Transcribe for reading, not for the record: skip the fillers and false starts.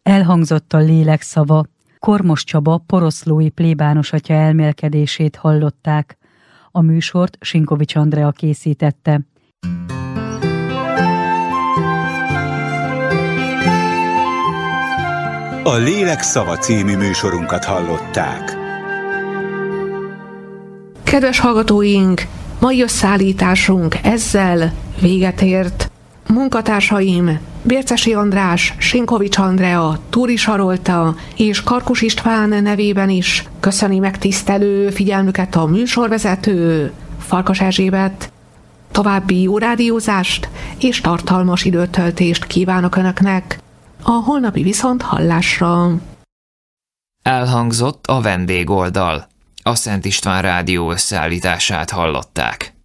Elhangzott a lélek szava. Kormos Csaba poroszlói plébános atya elmélkedését hallották. A műsort Sinkovics Andrea készítette. A Lélek szava című műsorunkat hallották. Kedves hallgatóink, mai összeállításunk ezzel véget ért. Munkatársaim Bércesi András, Sinkovics Andrea, Túri Sarolta és Karkus István nevében is köszöni megtisztelő figyelmüket a műsorvezető Farkas Erzsébet. További jó rádiózást és tartalmas időtöltést kívánok Önöknek. A holnapi viszonthallásra. Elhangzott a vendégoldal. A Szent István Rádió összeállítását hallották.